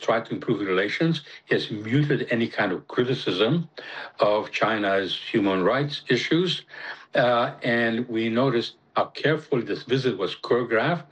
tried to improve relations. He has muted any kind of criticism of China's human rights issues. And we noticed how carefully this visit was choreographed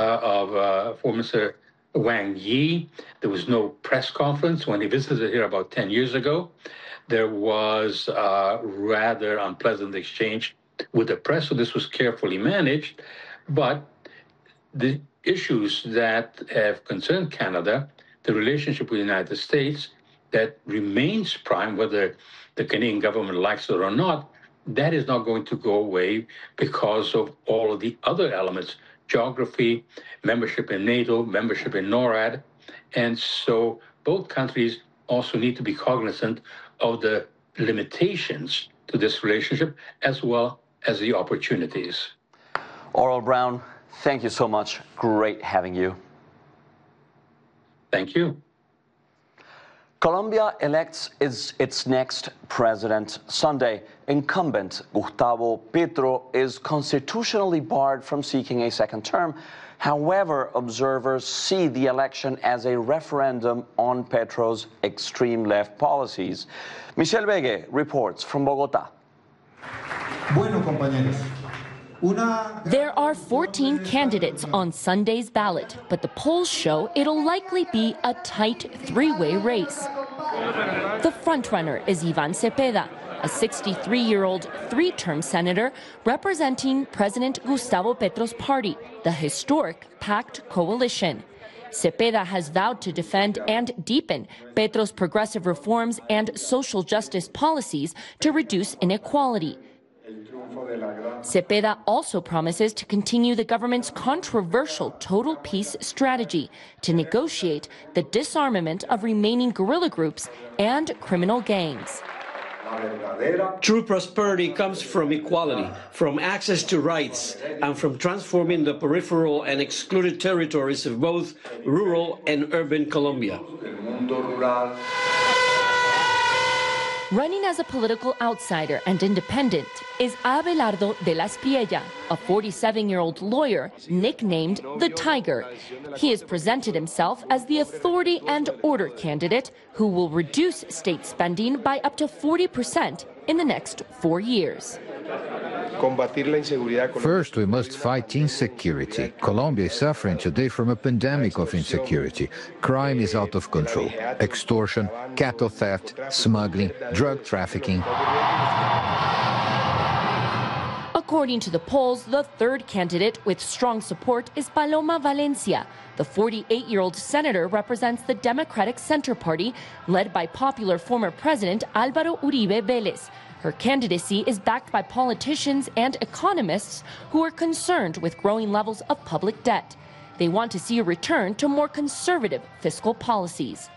of former Minister Wang Yi. There was no press conference when he visited here about 10 years ago. There was a rather unpleasant exchange with the press, so this was carefully managed. But the issues that have concerned Canada, the relationship with the United States, that remains prime, whether the Canadian government likes it or not, that is not going to go away because of all of the other elements, geography, membership in NATO, membership in NORAD. And so both countries also need to be cognizant of the limitations to this relationship as well as the opportunities. Aurel Braun, thank you so much. Great having you. Thank you. Colombia elects its next president Sunday. Incumbent Gustavo Petro is constitutionally barred from seeking a second term. However, observers see the election as a referendum on Petro's extreme left policies. Michelle Begue reports from Bogotá. Bueno, compañeros. There are 14 candidates on Sunday's ballot, but the polls show it'll likely be a tight three-way race. The frontrunner is Iván Cepeda, a 63-year-old three-term senator representing President Gustavo Petro's party, the historic PACT coalition. Cepeda has vowed to defend and deepen Petro's progressive reforms and social justice policies to reduce inequality. Cepeda also promises to continue the government's controversial total peace strategy to negotiate the disarmament of remaining guerrilla groups and criminal gangs. True prosperity comes from equality, from access to rights, and from transforming the peripheral and excluded territories of both rural and urban Colombia. Running as a political outsider and independent is Abelardo de la Espiella, a 47-year-old lawyer nicknamed the Tiger. He has presented himself as the authority and order candidate who will reduce state spending by up to 40% in the next 4 years. First, we must fight insecurity. Colombia is suffering today from a pandemic of insecurity. Crime is out of control. Extortion, cattle theft, smuggling, drug trafficking. According to the polls, the third candidate with strong support is Paloma Valencia. The 48-year-old senator represents the Democratic Center Party, led by popular former President Álvaro Uribe Vélez. Her candidacy is backed by politicians and economists who are concerned with growing levels of public debt. They want to see a return to more conservative fiscal policies.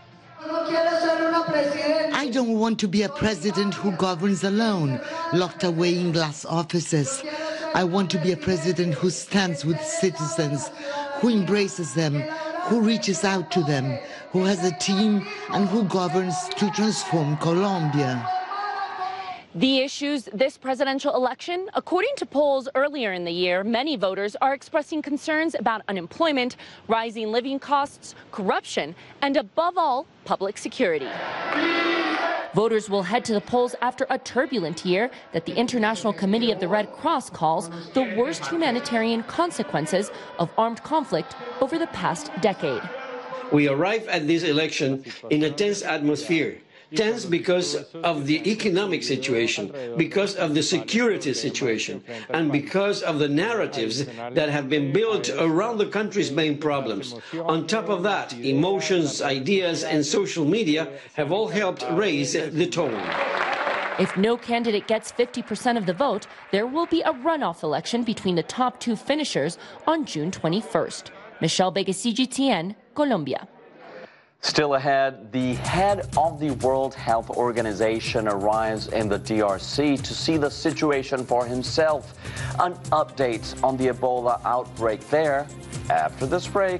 I don't want to be a president who governs alone, locked away in glass offices. I want to be a president who stands with citizens, who embraces them, who reaches out to them, who has a team, and who governs to transform Colombia. The issues this presidential election, according to polls earlier in the year, many voters are expressing concerns about unemployment, rising living costs, corruption, and above all, public security. Voters will head to the polls after a turbulent year that the International Committee of the Red Cross calls the worst humanitarian consequences of armed conflict over the past decade. We arrive at this election in a tense atmosphere. Tense because of the economic situation, because of the security situation, and because of the narratives that have been built around the country's main problems. On top of that, emotions, ideas, and social media have all helped raise the tone. If no candidate gets 50% of the vote, there will be a runoff election between the top two finishers on June 21st. Michelle Begue, CGTN, Colombia. Still ahead, the head of the World Health Organization arrives in the DRC to see the situation for himself. An update on the Ebola outbreak there after this break.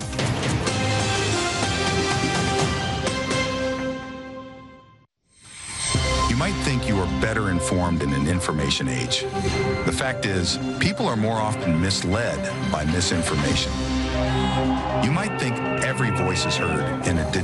You might think you are better informed in an information age. The fact is, people are more often misled by misinformation. You might think every voice is heard in a